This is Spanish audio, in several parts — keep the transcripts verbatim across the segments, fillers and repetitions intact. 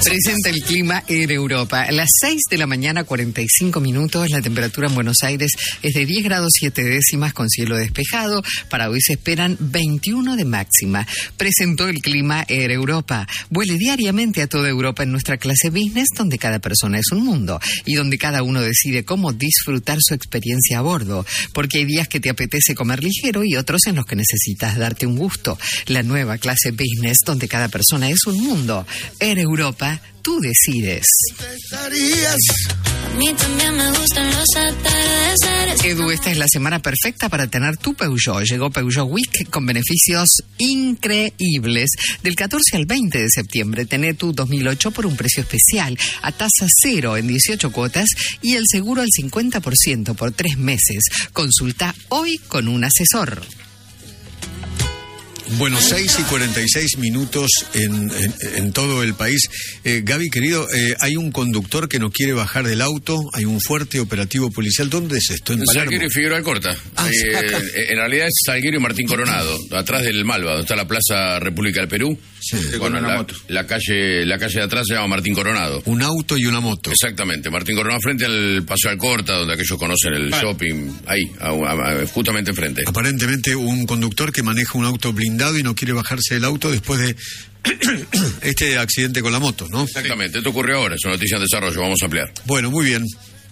Presenta el clima en Europa. A las seis de la mañana, cuarenta y cinco minutos, la temperatura en Buenos Aires es de diez grados siete décimas con cielo despejado. Para hoy se esperan veintiuno de máxima. Presentó el clima en Europa. Vuele diariamente a toda Europa en nuestra clase business, donde cada persona es un mundo y donde cada uno decide cómo disfrutar su experiencia a bordo. Porque hay días que te apetece comer ligero y otros en los que necesitas darte un gusto. La nueva clase business, donde cada persona es un mundo. Air Europa, tú decides. A mí también me gustan los atardeceres. Edu, esta es la semana perfecta para tener tu Peugeot. Llegó Peugeot Week con beneficios increíbles. Del catorce al veinte de septiembre, tené tu dos mil ocho por un precio especial, a tasa cero en dieciocho cuotas y el seguro al cincuenta por ciento por tres meses. Consulta hoy con un asesor. Bueno, seis y cuarenta y seis minutos en, en, en todo el país. Eh, Gaby, querido, eh, hay un conductor que no quiere bajar del auto, hay un fuerte operativo policial. ¿Dónde es esto? ¿En Palermo? Salguero y Figueroa Alcorta. Ah, eh, en realidad es Salguero y Martín Coronado, atrás del Malva, donde está la Plaza República del Perú. Sí, bueno, con una la, moto. la calle la calle de atrás se llama Martín Coronado. Un auto y una moto. Exactamente, Martín Coronado frente al Paseo Alcorta, donde aquellos conocen el vale. shopping, ahí, a, a, a, justamente enfrente. Aparentemente un conductor que maneja un auto blindado y no quiere bajarse del auto después de este accidente con la moto, ¿no? Exactamente, esto ocurre ahora, es una noticia en desarrollo, vamos a ampliar. Bueno, muy bien.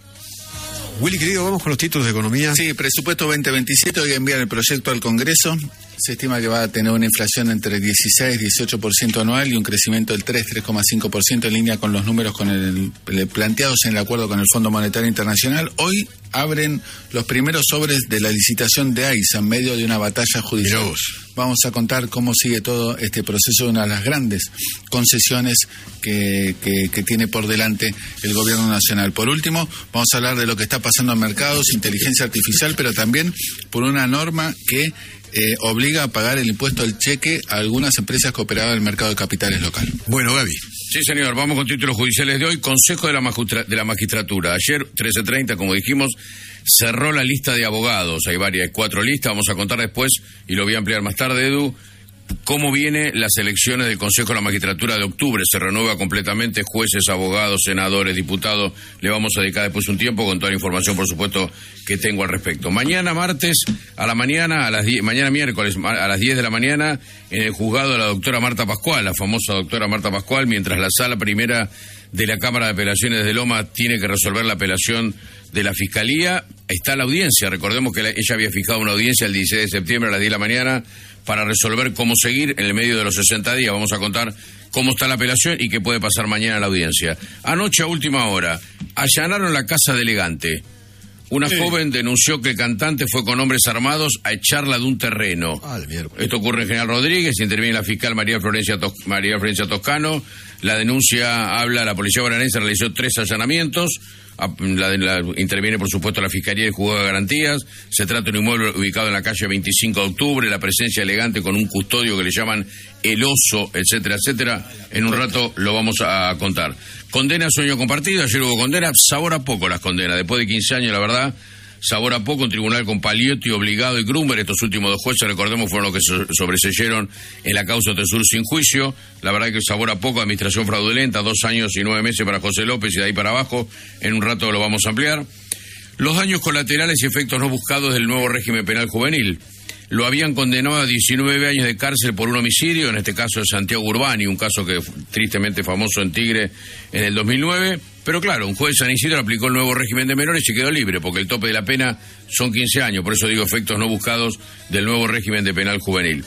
Willy, querido, vamos con los títulos de economía. Sí, presupuesto veinte veintisiete, hoy envían el proyecto al Congreso. Se estima que va a tener una inflación entre dieciséis y dieciocho por ciento anual y un crecimiento del tres, tres coma cinco por ciento en línea con los números con el, el, planteados en el acuerdo con el Fondo Monetario Internacional. Hoy abren los primeros sobres de la licitación de AISA en medio de una batalla judicial. Vamos a contar cómo sigue todo este proceso de una de las grandes concesiones que, que, que tiene por delante el gobierno nacional. Por último, vamos a hablar de lo que está pasando en mercados, inteligencia artificial, pero también por una norma que eh, obliga a pagar el impuesto al cheque a algunas empresas que operaban en el mercado de capitales local. Bueno, Gaby. Sí, señor, vamos con títulos judiciales de hoy. Consejo de la, Magistra- de la Magistratura. Ayer, trece treinta, como dijimos, cerró la lista de abogados. Hay varias, cuatro listas, vamos a contar después y lo voy a ampliar más tarde, Edu. ¿Cómo vienen las elecciones del Consejo de la Magistratura de octubre? Se renueva completamente, jueces, abogados, senadores, diputados. Le vamos a dedicar después un tiempo con toda la información, por supuesto, que tengo al respecto. Mañana martes, a la mañana, a las diez, mañana miércoles, a las diez de la mañana, en el juzgado de la doctora Marta Pascual, la famosa doctora Marta Pascual, mientras la sala primera de la Cámara de Apelaciones de Loma tiene que resolver la apelación de la Fiscalía, está la audiencia. Recordemos que la, ella había fijado una audiencia el dieciséis de septiembre a las diez de la mañana para resolver cómo seguir en el medio de los sesenta días. Vamos a contar cómo está la apelación y qué puede pasar mañana en la audiencia. Anoche a última hora, allanaron la casa de Elegante. Una sí. joven denunció que el cantante fue con hombres armados a echarla de un terreno. Ah, Esto ocurre en General Rodríguez, interviene la fiscal María Florencia, Tos- María Florencia Toscano. La denuncia habla, la policía bonaerense realizó tres allanamientos. La, la, interviene, por supuesto, la Fiscalía del Juzgado de Garantías. Se trata de un inmueble ubicado en la calle veinticinco de octubre, la presencia elegante con un custodio que le llaman el oso, etcétera, etcétera. En un rato lo vamos a contar. Condena, sueño compartido. Ayer hubo condena, sabor a poco las condenas. Después de quince años, la verdad, sabor a poco. Un tribunal con Paliotti, Obligado y Grumber. Estos últimos dos jueces, recordemos, fueron los que so- sobreseyeron en la causa Tesur sin juicio. La verdad que sabor a poco, administración fraudulenta, dos años y nueve meses para José López y de ahí para abajo. En un rato lo vamos a ampliar. Los daños colaterales y efectos no buscados del nuevo régimen penal juvenil. Lo habían condenado a diecinueve años de cárcel por un homicidio, en este caso de Santiago Urbani, un caso que tristemente famoso en Tigre en el dos mil nueve. Pero claro, un juez de San Isidro aplicó el nuevo régimen de menores y quedó libre, porque el tope de la pena son quince años, por eso digo efectos no buscados del nuevo régimen de penal juvenil.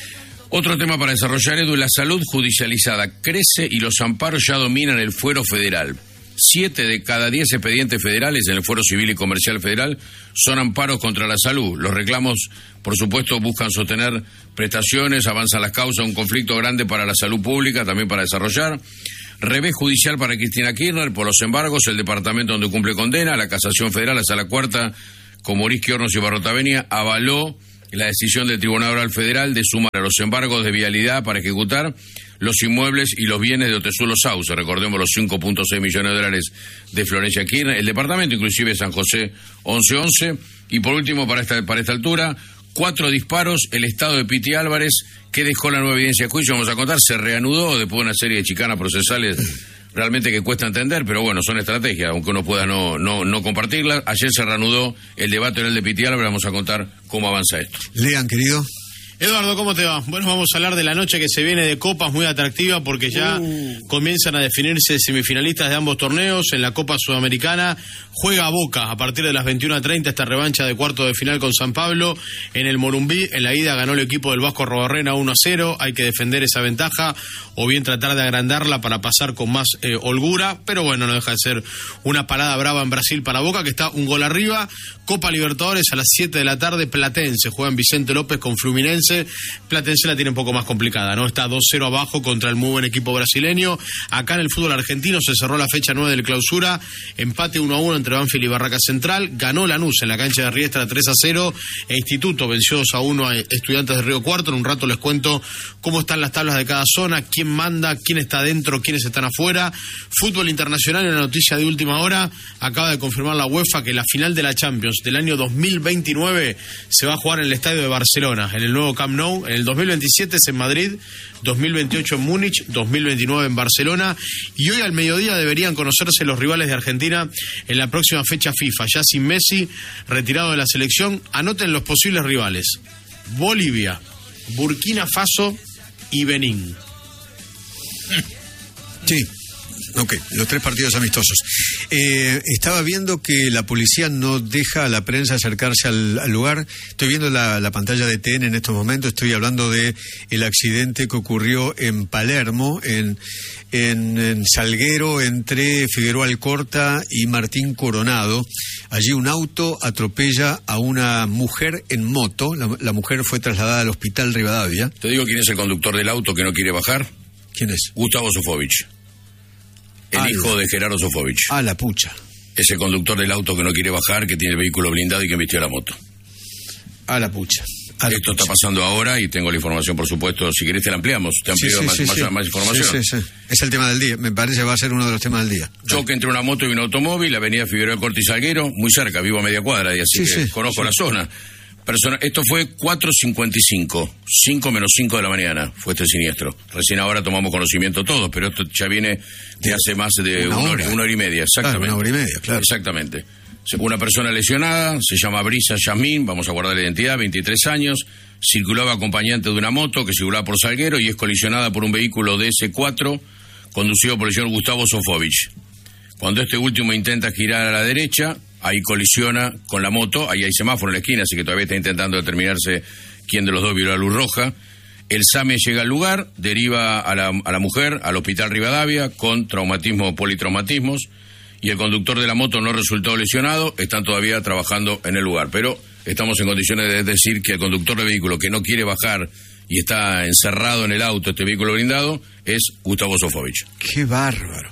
Otro tema para desarrollar, Edu, la salud judicializada crece y los amparos ya dominan el fuero federal. Siete de cada diez expedientes federales en el Fuero Civil y Comercial Federal son amparos contra la salud. Los reclamos, por supuesto, buscan sostener prestaciones, avanzan las causas, un conflicto grande para la salud pública, también para desarrollar. Revés judicial para Cristina Kirchner por los embargos, el departamento donde cumple condena, la Casación Federal, la Sala Cuarta, con Morisque Hornos y Barrotavenia, avaló la decisión del Tribunal Oral Federal de sumar a los embargos de vialidad para ejecutar los inmuebles y los bienes de Otezulo Sauce. Recordemos los cinco punto seis millones de dólares de Florencia Kirchner, el departamento inclusive San José once once. Y por último, para esta, para esta altura, cuatro disparos, el estado de Piti Álvarez, que dejó la nueva evidencia de juicio, vamos a contar, se reanudó después de una serie de chicanas procesales realmente que cuesta entender, pero bueno, son estrategias, aunque uno pueda no no, no compartirlas. Ayer se reanudó el debate en el de Pitial, ahora vamos a contar cómo avanza esto. Lean, querido. Eduardo, ¿cómo te va? Bueno, vamos a hablar de la noche que se viene de copas, muy atractiva porque ya uh. comienzan a definirse semifinalistas de ambos torneos. En la Copa Sudamericana juega Boca a partir de las veintiuna treinta esta revancha de cuarto de final con San Pablo en el Morumbí. En la ida ganó el equipo del Vasco Arrobarrena uno a cero, hay que defender esa ventaja o bien tratar de agrandarla para pasar con más eh, holgura, pero bueno, no deja de ser una parada brava en Brasil para Boca, que está un gol arriba. Copa Libertadores a las siete de la tarde, Platense juega en Vicente López con Fluminense. Platense la tiene un poco más complicada, ¿no? Está dos cero abajo contra el muy buen equipo brasileño. Acá en el fútbol argentino se cerró la fecha nueve del clausura, empate uno a uno entre Banfield y Barraca Central, ganó Lanús en la cancha de Riestra tres a cero, e Instituto venció dos a uno a Estudiantes de Río Cuarto. En un rato les cuento cómo están las tablas de cada zona, quién manda, quién está dentro, quiénes están afuera. Fútbol internacional, en la noticia de última hora, acaba de confirmar la UEFA que la final de la Champions del año dos mil veintinueve se va a jugar en el estadio de Barcelona, en el nuevo Camp Nou. En el dos mil veintisiete es en Madrid, dos mil veintiocho en Múnich, dos mil veintinueve en Barcelona, y hoy al mediodía deberían conocerse los rivales de Argentina en la próxima fecha FIFA, ya sin Messi, retirado de la selección. Anoten los posibles rivales: Bolivia, Burkina Faso y Benín. Sí. Ok, los tres partidos amistosos. Eh, estaba viendo que la policía no deja a la prensa acercarse al, al lugar. Estoy viendo la, la pantalla de T N en estos momentos. Estoy hablando de el accidente que ocurrió en Palermo, en, en, en Salguero, entre Figueroa Alcorta y Martín Coronado. Allí un auto atropella a una mujer en moto. La, la mujer fue trasladada al hospital Rivadavia. ¿Te digo quién es el conductor del auto que no quiere bajar? ¿Quién es? Gustavo Sofovich. El ah, hijo de Gerardo Sofovich. Ah, la pucha. Es el conductor del auto que no quiere bajar, que tiene el vehículo blindado y que embistió la moto. Ah, la pucha. Ah, la Esto pucha. está pasando ahora y tengo la información, por supuesto. Si querés te la ampliamos. Te amplío sí, sí, más, sí, más, sí. más información. Sí, sí, sí. Es el tema del día. Me parece que va a ser uno de los temas del día. Choque entre una moto y un automóvil, avenida Figueroa Alcorta y Salguero, muy cerca, vivo a media cuadra y así sí, que sí, conozco sí. la zona. Persona, esto fue cuatro cincuenta y cinco, cinco menos cinco de la mañana, fue este siniestro. Recién ahora tomamos conocimiento todos, pero esto ya viene de hace más de una una hora, hora, una hora y media, exactamente. Claro, una hora y media, claro. Exactamente. Una persona lesionada, se llama Brisa Yasmín, vamos a guardar la identidad, veintitrés años, circulaba acompañante de una moto que circulaba por Salguero y es colisionada por un vehículo D S cuatro conducido por el señor Gustavo Sofovich. Cuando este último intenta girar a la derecha, ahí colisiona con la moto, ahí hay semáforo en la esquina, así que todavía está intentando determinarse quién de los dos vio la luz roja. El SAME llega al lugar, deriva a la, a la mujer al hospital Rivadavia con traumatismo o politraumatismos, y el conductor de la moto no resultó lesionado, están todavía trabajando en el lugar, pero estamos en condiciones de decir que el conductor de vehículo que no quiere bajar y está encerrado en el auto, este vehículo blindado, es Gustavo Sofovich. Qué bárbaro,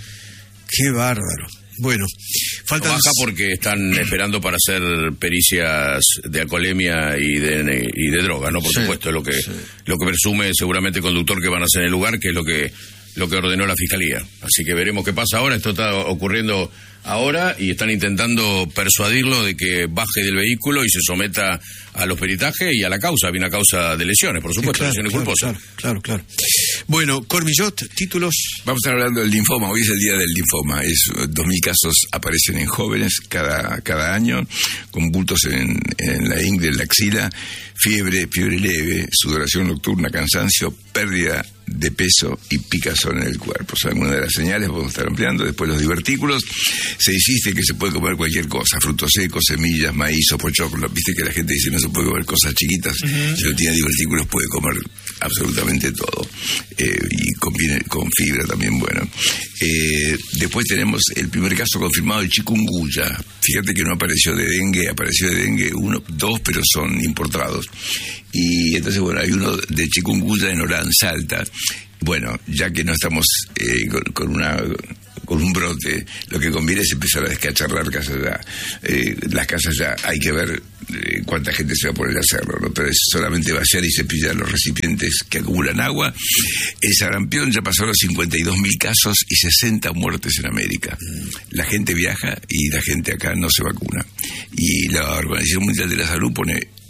qué bárbaro. Bueno, falta baja porque están esperando para hacer pericias de alcoholemia y de y de droga, ¿no? Por sí, supuesto, es lo que sí. lo que presume seguramente el conductor que van a hacer en el lugar, que es lo que lo que ordenó la fiscalía. Así que veremos qué pasa ahora. Esto está ocurriendo ahora y están intentando persuadirlo de que baje del vehículo y se someta a los peritajes y a la causa. Había una causa de lesiones, por supuesto, sí, claro, lesiones claro, culposas. Claro, claro, claro. Bueno, Cormillot, títulos. Vamos a estar hablando del linfoma. Hoy es el día del linfoma. Es dos mil casos aparecen en jóvenes cada cada año, con bultos en, en la ingle, en la axila, fiebre, fiebre leve, sudoración nocturna, cansancio, pérdida de peso y picazón en el cuerpo. Son algunas de las señales, vamos a estar ampliando. Después los divertículos. Se insiste que se puede comer cualquier cosa, frutos secos, semillas, maíz o pochoclo. Viste que la gente dice no se puede comer cosas chiquitas. Uh-huh. Si no tiene divertículos puede comer absolutamente todo. Eh, y con, con fibra también, bueno. Eh, después tenemos el primer caso confirmado de chikungunya. Fíjate que no apareció de dengue, apareció de dengue uno, dos, pero son importados. Y entonces, bueno, hay uno de chikungunya en Orán, Salta. Bueno, ya que no estamos eh, con, con una... con un brote, lo que conviene es empezar a descacharrar casas ya. Eh, las casas ya hay que ver eh, cuánta gente se va a poner a hacerlo, ¿no? Pero es solamente vaciar y cepillar los recipientes que acumulan agua. El sarampión ya pasó los cincuenta y dos mil casos y sesenta muertes en América. La gente viaja y la gente acá no se vacuna. Y la Organización Mundial de la Salud pone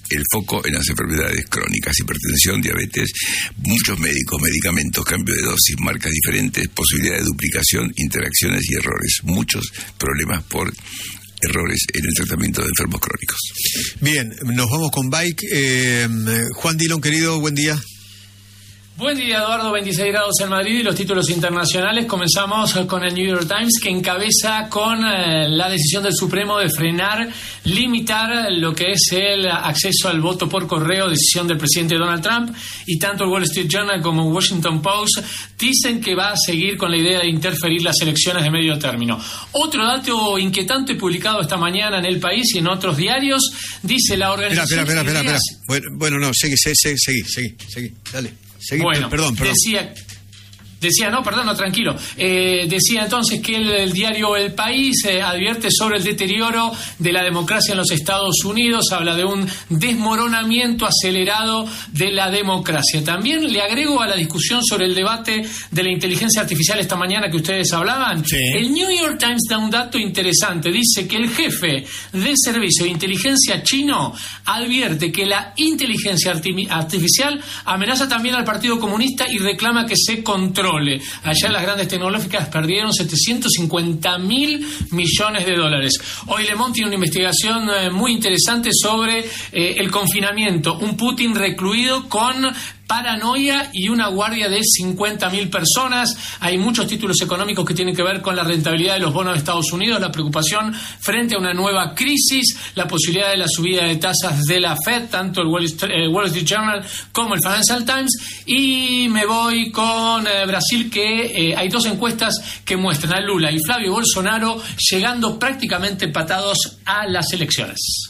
el foco en las enfermedades crónicas, hipertensión, diabetes, muchos médicos, medicamentos, cambio de dosis, marcas diferentes, posibilidad de duplicación, interacciones y errores. Muchos problemas por errores en el tratamiento de enfermos crónicos. Bien, nos vamos con Bike. Eh, Juan Dillon, querido, buen día. Buen día, Eduardo. veintiséis grados en Madrid y los títulos internacionales. Comenzamos con el New York Times, que encabeza con eh, la decisión del Supremo de frenar, limitar lo que es el acceso al voto por correo, decisión del presidente Donald Trump. Y tanto el Wall Street Journal como el Washington Post dicen que va a seguir con la idea de interferir las elecciones de medio término. Otro dato inquietante publicado esta mañana en El País y en otros diarios, dice la organización... Espera, espera, espera, espera. Bueno, bueno, no, seguí, seguí, seguí, seguí, seguí, dale. Seguí, bueno, perdón, perdón. Decía, decía, no, perdón, no, tranquilo. Eh, decía entonces que el, el diario El País eh, advierte sobre el deterioro de la democracia en los Estados Unidos, habla de un desmoronamiento acelerado de la democracia. También le agrego a la discusión sobre el debate de la inteligencia artificial esta mañana que ustedes hablaban. Sí. El New York Times da un dato interesante. Dice que el jefe del servicio de inteligencia chino advierte que la inteligencia arti- artificial amenaza también al Partido Comunista y reclama que se controle. Ayer las grandes tecnológicas perdieron setecientos cincuenta mil millones de dólares. Hoy Le Monde tiene una investigación eh, muy interesante sobre eh, el confinamiento. Un Putin recluido con paranoia y una guardia de cincuenta mil personas. Hay muchos títulos económicos que tienen que ver con la rentabilidad de los bonos de Estados Unidos, la preocupación frente a una nueva crisis, la posibilidad de la subida de tasas de la Fed, tanto el Wall Street, eh, Wall Street Journal como el Financial Times. Y me voy con eh, Brasil, que eh, hay dos encuestas que muestran a Lula y Flavio Bolsonaro llegando prácticamente empatados a las elecciones.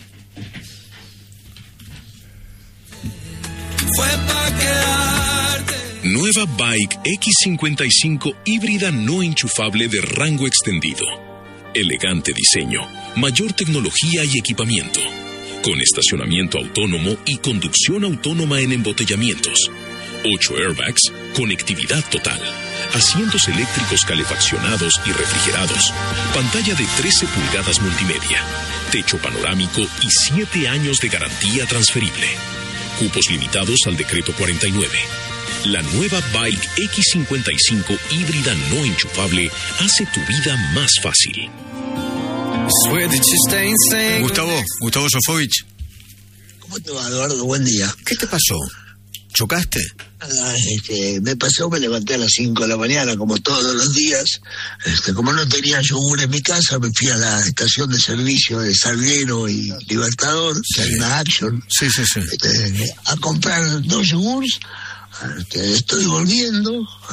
Nueva Bike X cincuenta y cinco híbrida no enchufable de rango extendido. Elegante diseño, mayor tecnología y equipamiento. Con estacionamiento autónomo y conducción autónoma en embotellamientos. ocho airbags, conectividad total. Asientos eléctricos calefaccionados y refrigerados. Pantalla de trece pulgadas multimedia. Techo panorámico y siete años de garantía transferible. Cupos limitados al decreto cuarenta y nueve. La nueva Bike X cincuenta y cinco híbrida no enchufable hace tu vida más fácil. Gustavo, Gustavo Sofovich. ¿Cómo te va, Eduardo? Buen día. ¿Qué te pasó? ¿Chocaste? Ah, este, me pasó, me levanté a las cinco de la mañana, como todos los días. Este, como no tenía yogur en mi casa, me fui a la estación de servicio de Salguero y Libertador, sí. Una Action, sí, sí, sí. Este, a comprar dos yogures. Este, estoy volviendo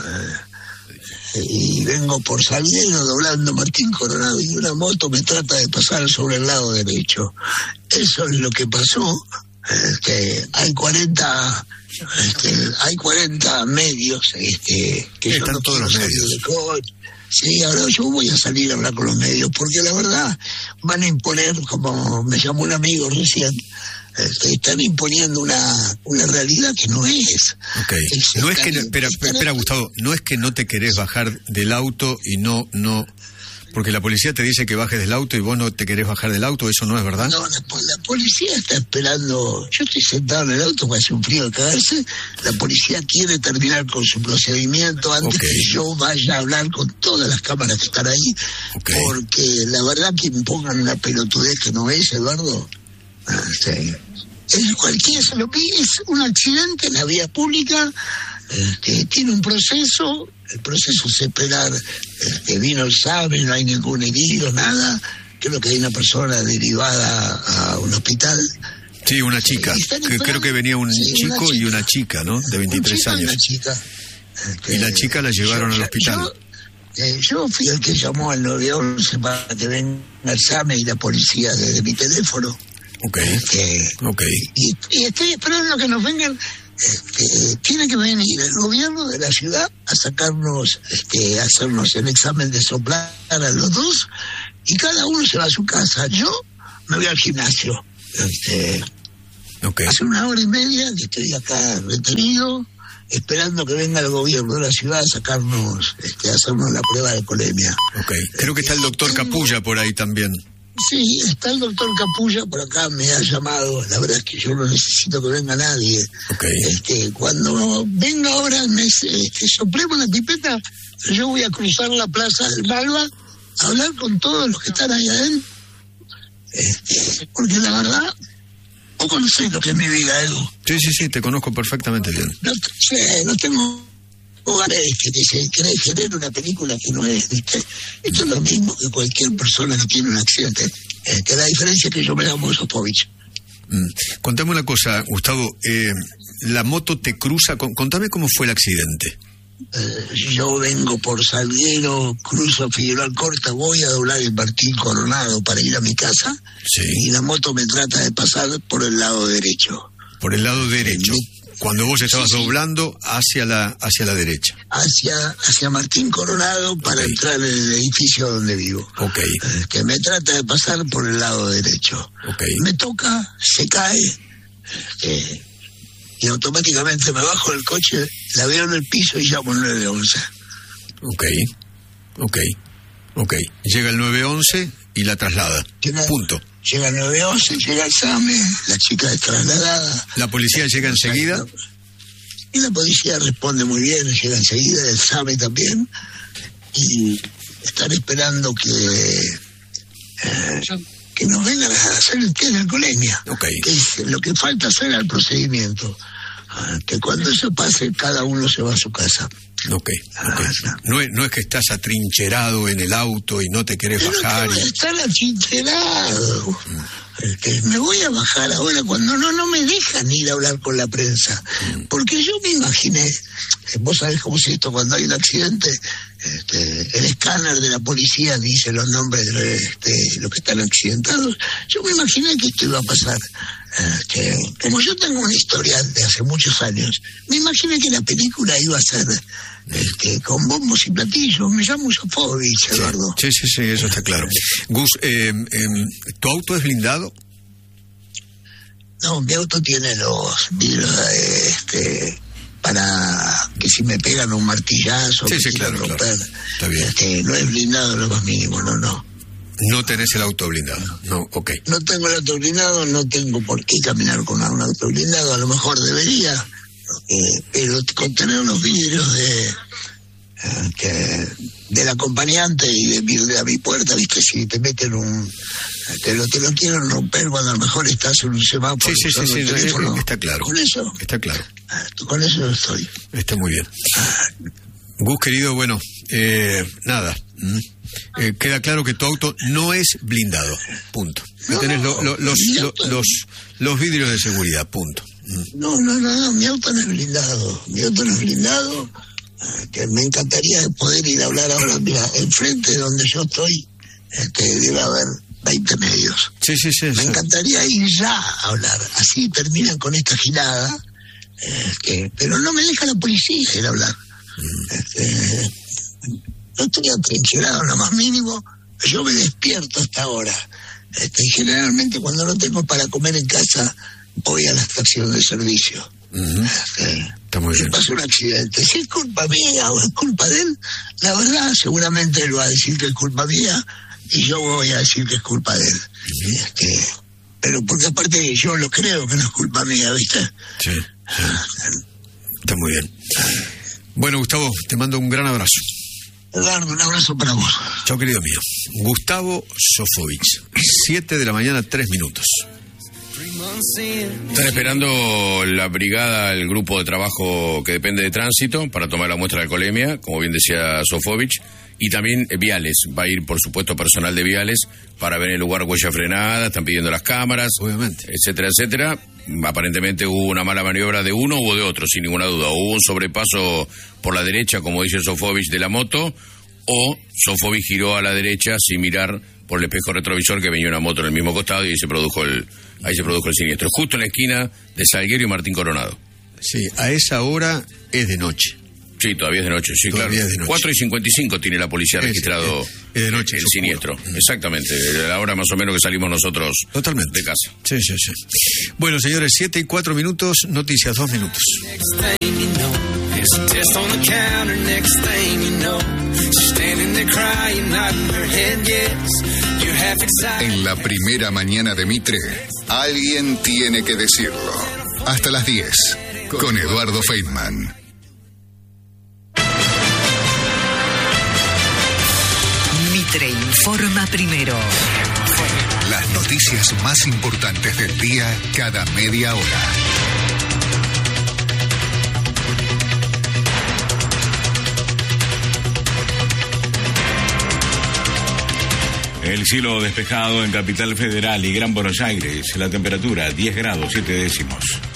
eh, y vengo por Salguero doblando Martín Coronado y una moto me trata de pasar sobre el lado derecho. Eso es lo que pasó. Este, hay cuarenta Este, hay cuarenta medios este, que yo están no todos los medios. De coche. Sí, ahora yo voy a salir a hablar con los medios porque la verdad van a imponer, como me llamó un amigo recién, este, están imponiendo una una realidad que no es. Okay. Es no es que, espera, espera, Gustavo, no es que no te querés bajar del auto y no no porque la policía te dice que bajes del auto y vos no te querés bajar del auto, ¿eso no es verdad? No, la, la policía está esperando. Yo estoy sentado en el auto, me hace un frío de cagarse. La policía quiere terminar con su procedimiento antes okay. que yo vaya a hablar con todas las cámaras que están ahí. Okay. Porque la verdad que impongan una pelotudez que no es, Eduardo. Sí. Es cualquiera, es lo que es un accidente en la vía pública. Este, tiene un proceso, el proceso es esperar, este, vino el SAME, no hay ningún herido, nada. Creo que hay una persona derivada a un hospital. Sí, una chica, que creo que venía un sí, chico una y una chica, ¿no? De veintitrés años. Una chica. Este, y la chica la llevaron yo, al hospital. Yo, eh, yo fui el que llamó al nueve once para que venga el SAME y la policía desde mi teléfono. Ok, este, okay. Y, y estoy esperando que nos vengan. Este, tiene que venir el gobierno de la ciudad a sacarnos, este, a hacernos el examen de soplar a los dos y cada uno se va a su casa. Yo me voy al gimnasio. Este, okay. Hace una hora y media que estoy acá retenido, esperando que venga el gobierno de la ciudad a sacarnos, este, a hacernos la prueba de colemia. Okay. Creo que está el doctor Capulla por ahí también. Sí, está el doctor Capulla por acá, me ha llamado. La verdad es que yo no necesito que venga nadie. Okay. Este, cuando venga ahora, me este, soplemos la pipeta, yo voy a cruzar la plaza del Malva a hablar con todos los que están ahí adentro. Este, porque la verdad, vos conocés lo que es mi vida, Edu. Sí, sí, sí, te conozco perfectamente bien. No, sí, no tengo lugares que se cree generar una película que no es, ¿viste? Esto es lo mismo que cualquier persona que tiene un accidente. Eh, que la diferencia es que yo me llamo Sofovich. Mm. Contame una cosa, Gustavo. Eh, la moto te cruza. Con, contame cómo fue el accidente. Eh, yo vengo por Salguero, cruzo Figueroa Alcorta, voy a doblar el Martín Coronado para ir a mi casa. Sí. Y la moto me trata de pasar por el lado derecho. Por el lado derecho. Mi, Cuando vos estabas sí, sí. doblando hacia la hacia la derecha. Hacia, hacia Martín Coronado para okay. entrar en el edificio donde vivo. Ok. Eh, que me trata de pasar por el lado derecho. Okay. Me toca, se cae, eh, y automáticamente me bajo del coche, la veo en el piso y llamo al nueve once. Ok, ok, ok. Llega el nueve once y la traslada. Llega, Punto. Llega el nueve once, llega el SAME, la chica es trasladada. ¿La policía llega enseguida? Y la policía responde muy bien, llega enseguida, el SAME también. Y están esperando que... Eh, que nos vengan a hacer el test de alcoholemia. Okay. Que es lo que falta hacer al procedimiento. Que cuando eso pase, cada uno se va a su casa. Ok, okay. No, es, no es que estás atrincherado en el auto y no te querés Pero bajar. No, y... estar atrincherado. Mm. Este, me voy a bajar ahora cuando no no me dejan ir a hablar con la prensa. Mm. Porque yo me imaginé, vos sabés cómo es esto, cuando hay un accidente, este, el escáner de la policía dice los nombres de este, los que están accidentados. Yo me imaginé que esto iba a pasar. Este, como yo tengo una historia de hace muchos años, me imaginé que la película iba a ser este, con bombos y platillos. Me llamo Sofovich, Eduardo. Sí, sí, sí, eso está claro. Gus, eh, eh, ¿tu auto es blindado? No, mi auto tiene los vidrios este, para que si me pegan un martillazo, sí, me sí, quieran claro, romper. Claro. Está bien. Este, no es blindado lo más mínimo, no, no. No tenés el auto blindado, no, ok. No tengo el auto blindado, no tengo por qué caminar con un auto blindado, a lo mejor debería, eh, pero con tener unos vidrios de eh, que, del acompañante y de mi, de a mi puerta, viste, si te meten un... Te lo, te lo quieren romper cuando a lo mejor estás en un semáforo. Sí, sí, sí, sí, teléfono. Está claro. Con eso. Está claro. Con eso estoy. Está muy bien. Gus, querido, bueno, eh, nada. ¿Mm? Eh, queda claro que tu auto no es blindado, punto. No, tenés lo, lo, los, lo, los, los vidrios de seguridad, punto. Mm. No, no, no, no, mi auto no es blindado. Mi auto no es blindado. Que me encantaría poder ir a hablar ahora. Mira, enfrente de donde yo estoy, este, debe haber veinte medios. Sí, sí, sí. Me sí. encantaría ir ya a hablar. Así terminan con esta gilada. Eh, que, pero no me deja la policía ir a hablar. Mm. Este, no estoy atrincherado en lo más mínimo. Yo me despierto hasta ahora. Este, y generalmente cuando no tengo para comer en casa, voy a la estación de servicio. Uh-huh. Este, Está muy bien. Pasa un accidente. Si es culpa mía o es culpa de él, la verdad, seguramente él va a decir que es culpa mía y yo voy a decir que es culpa de él. Uh-huh. Este, pero porque aparte yo lo creo que no es culpa mía, ¿viste? Sí, sí. Está muy bien. Bueno, Gustavo, te mando un gran abrazo. Eduardo, un abrazo para vos. Chao, querido mío. Gustavo Sofovich, siete de la mañana, tres minutos. Están esperando la brigada, el grupo de trabajo que depende de tránsito para tomar la muestra de alcoholemia, como bien decía Sofovich, y también Viales. Va a ir, por supuesto, personal de Viales para ver el lugar huella frenada, están pidiendo las cámaras, obviamente, etcétera, etcétera. Aparentemente hubo una mala maniobra de uno o de otro, sin ninguna duda. Hubo un sobrepaso por la derecha, como dice Sofovich, de la moto, o Sofovich giró a la derecha sin mirar por el espejo retrovisor que venía una moto en el mismo costado y ahí se produjo el, ahí se produjo el siniestro. Justo en la esquina de Salguero y Martín Coronado. Sí, a esa hora es de noche. Sí, todavía es de noche, sí, todavía claro. Es de noche. cuatro y cincuenta y cinco tiene la policía es, registrado es, es de noche, el seguro. siniestro. Mm. Exactamente, a la hora más o menos que salimos nosotros Totalmente. de casa. Sí, sí, sí. Bueno, señores, siete y cuatro minutos, noticias, dos minutos. En la primera mañana de Mitre, alguien tiene que decirlo. Hasta las diez, con Eduardo Feynman. Mitre informa primero. Las noticias más importantes del día cada media hora. El cielo despejado en Capital Federal y Gran Buenos Aires. La temperatura diez grados siete décimos.